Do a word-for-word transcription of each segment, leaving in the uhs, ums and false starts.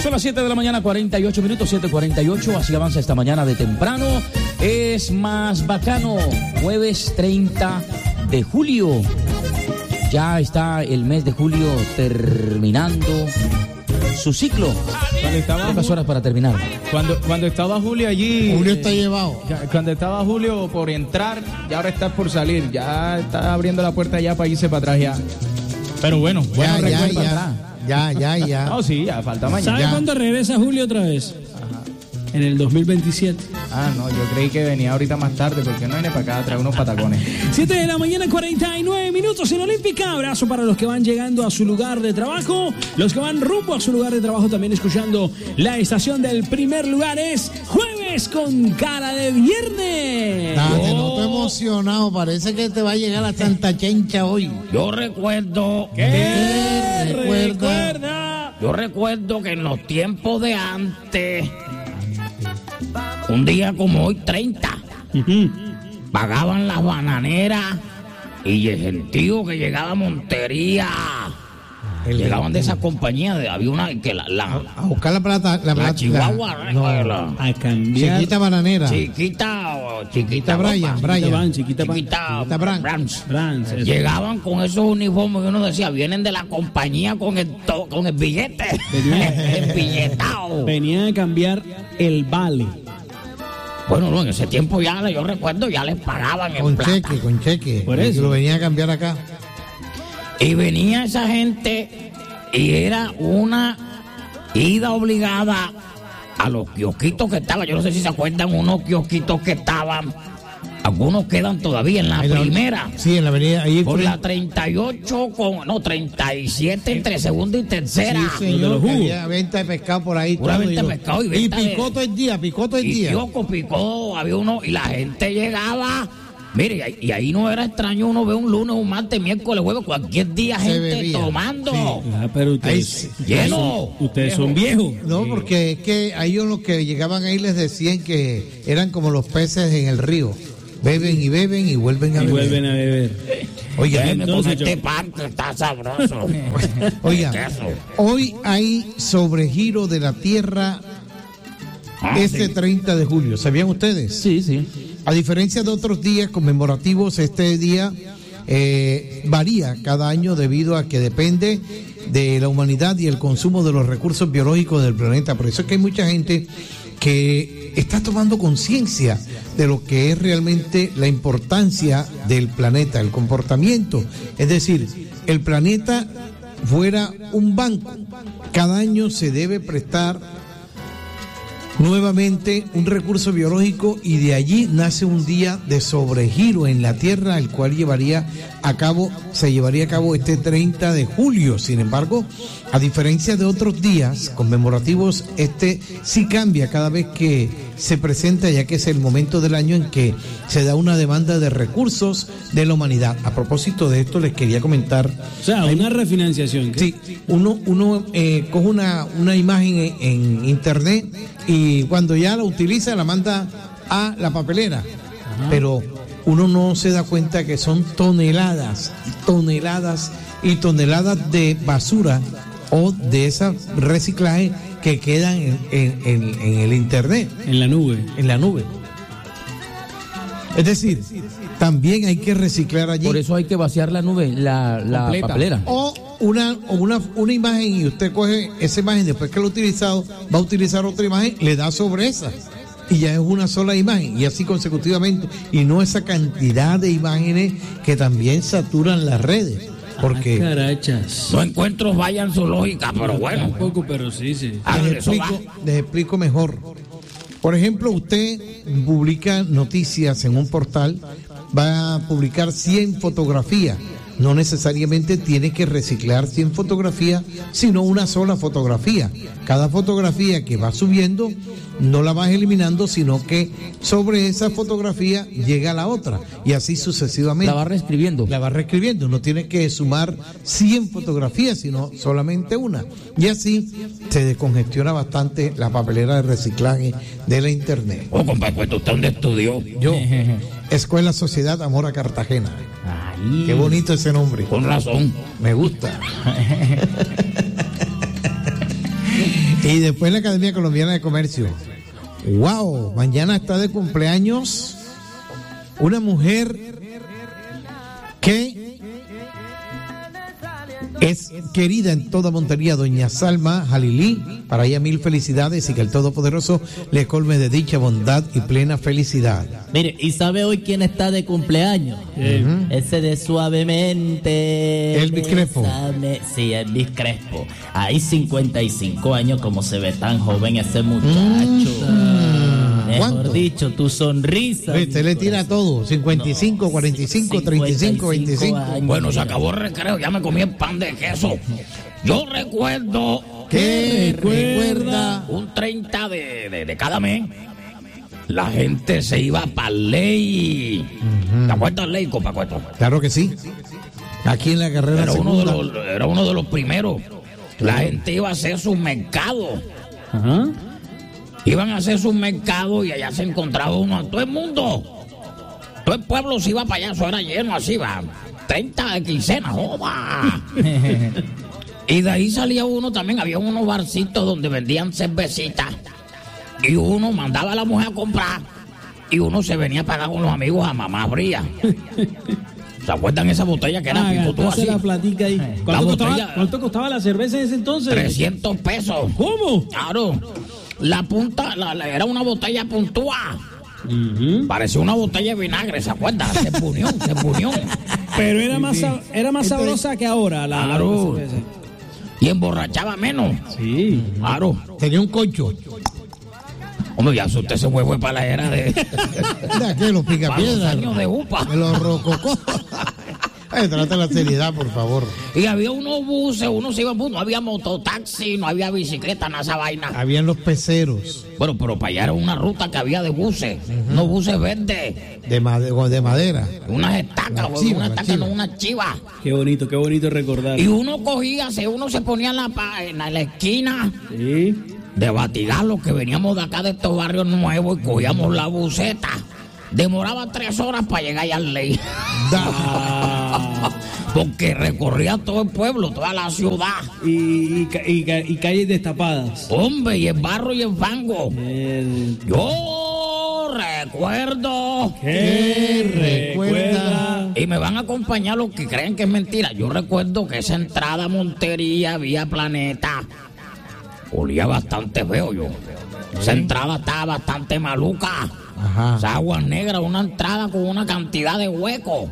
Son las siete de la mañana, cuarenta y ocho minutos, siete cuarenta y ocho, así avanza esta mañana de temprano. Es más bacano, jueves treinta de julio. Ya está el mes de julio terminando su ciclo. Pocas horas para terminar. Cuando, cuando estaba Julio allí... Julio está eh, llevado. Cuando estaba Julio por entrar, ya ahora está por salir. Ya está abriendo la puerta ya para irse para atrás ya. Pero bueno, bueno, ya, ya, ya, ya, atrás. ya, ya, ya. No, sí, ya falta mañana. ¿Sabe cuándo regresa Julio otra vez? Ajá. En el dos mil veintisiete. Ah, no, yo creí que venía ahorita más tarde porque no viene para acá a traer unos patacones. siete de la mañana, cuarenta y nueve minutos en Olímpica. Abrazo para los que van llegando a su lugar de trabajo. Los que van rumbo a su lugar de trabajo también escuchando la estación del primer lugar. Es jueves con cara de viernes. Nah, te noto emocionado. Parece que te va a llegar la Santa Chencha hoy. Yo recuerdo... ¿Qué, ¿Qué recuerda? recuerda? Yo recuerdo que en los tiempos de antes, un día como hoy, treinta, Uh-huh. pagaban las bananeras y el gentío que llegaba a Montería. El Llegaban de gentío. esa compañía, de, había una que la, la, A buscar la plata. La, la plata, Chihuahua, la- no, no, la A cambiar. Chiquita bananera. chiquita o chiquita Chiquita Brian, ropa, Brian. Chiquita Van, chiquita Van. chiquita, Chiquita Bran. Brans. Brans, eso. Llegaban con esos uniformes y uno decía, vienen de la compañía con el, to- con el billete, el billetao. Venían a cambiar el vale. Bueno, no, en ese tiempo ya, yo recuerdo, ya les pagaban en Con plata. cheque, con cheque. Por eso. Lo venía a cambiar acá. Y venía esa gente y era una ida obligada a los kiosquitos que estaban. Yo no sé si se acuerdan unos kiosquitos que estaban. Algunos quedan todavía en la En la- primera. Sí, en la avenida. Ahí Por fue- la treinta y ocho con, no, treinta y siete entre segunda y tercera. Sí, de los señor. que jugos. Había venta de pescado por ahí. Pura todo, venta de y lo- pescado y Y venta de- picó todo el día, picó todo el Y día. Kioco picó, había uno, y la gente llegaba. Mire, y ahí, y ahí no era extraño uno ve un lunes, un martes, miércoles, jueves, cualquier día Se gente bebía. tomando. Ah, pero ustedes, Ahí sí. Lleno. ustedes son viejos. No, porque es que a ellos los que llegaban ahí les decían que eran como los peces en el río. Beben y beben y vuelven a Y beber. vuelven a beber. Oiga, Déjeme entonces comer este yo- pan que está sabroso. oiga, Queso. hoy hay sobregiro de la Tierra Ah, este sí. treinta de julio. ¿Sabían ustedes? Sí, sí. A diferencia de otros días conmemorativos, este día eh, varía cada año debido a que depende de la humanidad y el consumo de los recursos biológicos del planeta. Por eso es que hay mucha gente que está tomando conciencia de lo que es realmente la importancia del planeta, el comportamiento. Es decir, el planeta fuera un banco. Cada año se debe prestar nuevamente un recurso biológico y de allí nace un día de sobregiro en la Tierra, el cual llevaría a cabo, se llevaría a cabo este treinta de julio. Sin embargo, a diferencia de otros días conmemorativos, este sí cambia cada vez que se presenta, ya que es el momento del año en que se da una demanda de recursos de la humanidad. A propósito de esto, les quería comentar. O sea, una refinanciación. ¿qué? Sí, uno, uno eh, coge una, una imagen en, en internet y cuando ya la utiliza la manda a la papelera. Ajá. Pero uno no se da cuenta que son toneladas, toneladas y toneladas de basura o de ese reciclaje que quedan en, en- en- en el internet, En la nube. en la nube. Es decir, también hay que reciclar allí. Por eso hay que vaciar la nube, la, la Completa. papelera. O una, o una, una imagen y usted coge esa imagen, después que lo ha utilizado, va a utilizar otra imagen, le da sobre esa. Y ya es una sola imagen, y así consecutivamente. Y no esa cantidad de imágenes que también saturan las redes. Porque Ah, carachas. No encuentro vaya en su lógica, pero bueno. Tampoco, pero sí, sí. Ah, les eso va. explico, les explico mejor. Por ejemplo, usted publica noticias en un portal, va a publicar cien fotografías. No necesariamente tiene que reciclar cien fotografías, sino una sola fotografía. Cada fotografía que va subiendo no la vas eliminando, sino que sobre esa fotografía llega la otra y así sucesivamente. La va reescribiendo. La va reescribiendo, no tiene que sumar cien fotografías, sino solamente una. Y así se descongestiona bastante la papelera de reciclaje de la internet. Oh, compadre, pues usted dónde estudió. Yo, Escuela Sociedad Amor a Cartagena. Ahí. Qué bonito ese nombre. Con razón. Me gusta. Y después la Academia Colombiana de Comercio. Wow, mañana está de cumpleaños una mujer que es querida en toda Montería, doña Salma Jalilí. Para ella mil felicidades y que el Todopoderoso le colme de dicha, bondad y plena felicidad. Mire, ¿y sabe hoy quién está de cumpleaños? Uh-huh. Ese de Suavemente. Elvis Crespo. Bésame. Sí, Elvis Crespo. Hay cincuenta y cinco años, como se ve tan joven ese muchacho. Mm. Mejor ¿Cuánto? Dicho, tu sonrisa. Usted le tira todo, cincuenta y cinco, no, cuarenta y cinco, treinta y cinco, veinticinco. Años, bueno, se acabó el recreo, ya me comí el pan de queso. Yo recuerdo... ¿Qué recuerda? Un treinta de, de, de cada mes. La gente se iba para Ley. Uh-huh. ¿Te acuerdas Ley, Copacueto? Claro que sí. Aquí en la carrera era segunda. Uno de los, era uno de los primeros. La gente iba a hacer sus mercados. Uh-huh. Iban a hacer sus mercados y allá se encontraba uno a todo el mundo. Todo el pueblo se iba para allá, eso era lleno, así va. treinta de quincena, ¡joda! Y de ahí salía uno también, había unos barcitos donde vendían cervecitas. Y uno mandaba a la mujer a comprar. Y uno se venía a pagar con los amigos a mamá fría. ¿Se acuerdan esa botella que era ah, picotú así? La platica ahí. ¿Cuánto, la costaba, botella, ¿Cuánto costaba la cerveza en ese entonces? trescientos pesos. ¿Cómo? Claro. La punta, la, la, era una botella puntúa. Uh-huh. Parecía una botella de vinagre, ¿se acuerdan? Se punió, se punió. Pero era más, sí. era más sabrosa que ahora la, claro. la cerveza. Y emborrachaba menos. Sí. Claro. Tenía un concho. Hombre, ya usted se fue, fue para la era de... ¿De qué? Los picapiedras. Para los años de upa. De los rococó. Ay, trata la seriedad, por favor. Y había unos buses, unos iban buses, no había mototaxi, no había bicicleta, nada esa vaina. Habían los peceros. Bueno, pero para allá era una ruta que había de buses, uh-huh. unos buses verdes. De, made- de madera. Unas estacas, la chiva, unas estacas, no unas chivas. Qué bonito, qué bonito recordar. Y uno cogía, uno se ponía en la, en la esquina. Sí. De Batigar, los que veníamos de acá de estos barrios nuevos y cogíamos la buseta. Demoraba tres horas para llegar allá al Ley. Porque recorría todo el pueblo, toda la ciudad. Y, y, y, y calles destapadas. Hombre, y el barro y el fango. El... Yo recuerdo. ¿Qué recuerda? Y me van a acompañar los que creen que es mentira. Yo recuerdo que esa entrada a Montería, vía Planeta, olía bastante feo yo. Esa entrada estaba bastante maluca. Ajá. Esa agua negra, una entrada con una cantidad de huecos.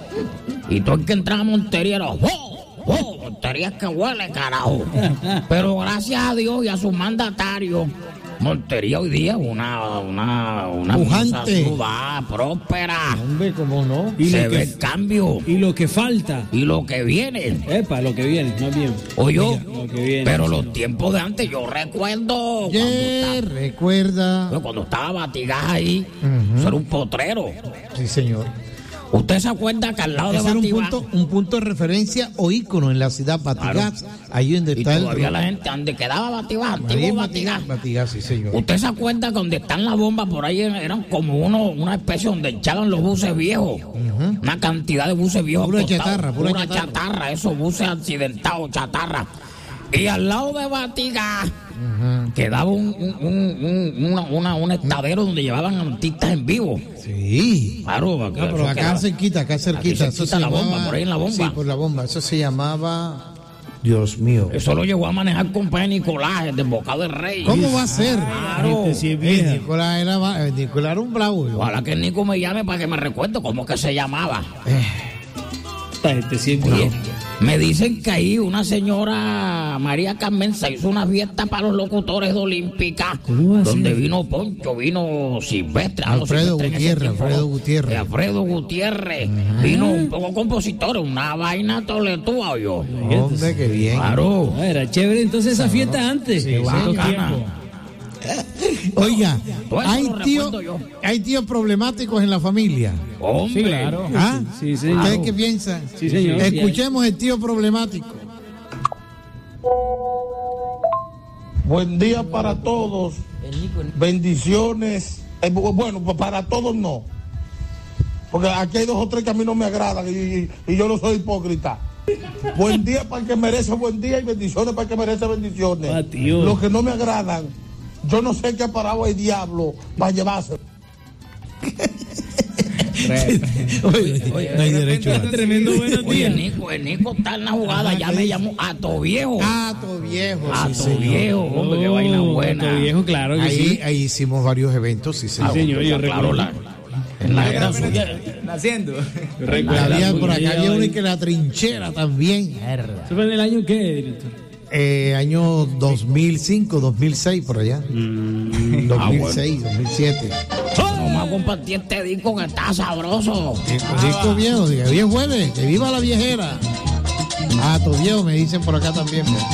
Y todo el que entraba a Montería era ¡oh! ¡oh! Montería es que huele, carajo. Pero gracias a Dios y a su mandatario, Montería hoy día es una, una, una pujante ciudad próspera. Hombre, ¿cómo no? Y se lo ve que, el cambio. Y lo que falta. Y lo que viene. Epa, lo que viene, más bien. O yo, lo que viene, pero sí, los no. tiempos de antes, yo recuerdo. ¿Qué recuerda? Cuando, cuando estaba Batigas ahí, uh-huh. eso era un potrero. Sí, señor. ¿Usted se acuerda que al lado Ese de era un Batigas, punto, un punto de referencia o ícono en la ciudad Batigas, claro. Ahí donde y está todavía el... la gente, donde quedaba Batigas, Ahí antiguo en Batigas. Batigas, sí, señor. ¿Usted se acuerda que donde están las bombas por ahí eran como uno, una especie donde echaban los buses viejos? Uh-huh. Una cantidad de buses viejos. Pura acostados, chatarra, pura, pura chatarra. chatarra, esos buses accidentados, chatarra. Y al lado de Batigas uh-huh. quedaba un, un, un, un, una, una, un estadero donde llevaban artistas en vivo. Sí. Claro, no, pero acá quedaba, cerquita, acá cerquita. Aquí cerquita eso se la llamaba, bomba, por ahí en la bomba. Sí, por la bomba. Eso se llamaba... Dios mío. Eso lo llegó a manejar compañía Nicolás, el desbocado del Rey. ¿Cómo va a ser? Claro. Sí, el Nicolás era, el Nicolás era un bravo. Yo. Ojalá que el Nico me llame para que me recuerde cómo que se llamaba. Eh. Este sí es no. Me dicen que ahí una señora María Carmen se hizo una fiesta para los locutores de Olímpica, donde vino Poncho, vino Silvestre, Alfredo Silvestre Gutiérrez, Alfredo Gutiérrez. Eh, Alfredo Gutiérrez, uh-huh. vino un poco compositor, una vaina toletúa yo. Hombre, qué bien. Claro. Ah, era chévere entonces esa fiesta no, antes. Sí, oiga, hay tíos hay tíos problemáticos en la familia. Hombre, sí, claro. ¿Ah? Sí, sí, ¿Ustedes claro. qué piensan? Sí, señor. Escuchemos el tío problemático. Buen día para todos. Bendiciones. Eh, bueno, para todos no. Porque aquí hay dos o tres que a mí no me agradan y, y, y yo no soy hipócrita. Buen día para el que merece buen día y bendiciones para el que merece bendiciones. Ah, tío. Los que no me agradan, yo no sé qué ha parado el diablo para llevarse. Oye, oye, no hay derecho a... Tremendo buenos Oye, días. Nico, el Nico está en la jugada, ya me llamó Ato Viejo. Ato Viejo, Ato sí, señor. Viejo, hombre, qué vaina buena. Ato Viejo, claro que Ahí, sí. ahí hicimos varios eventos, sí, señor. Sí, señor, yo Claro, recuerdo. la, en la era suya. Naciendo. Yo recuerdo. Había, por acá Ya había va- una que la trinchera también. ¿Eso fue en el año qué, director? Eh, año dos mil cinco, dos mil seis, por allá. Mm. dos mil seis, dos mil siete. Vamos a compartir este disco que está sabroso. Disco, disco viejo, diga, bien jueves, que viva la viejera. Ato Viejo, me dicen por acá también.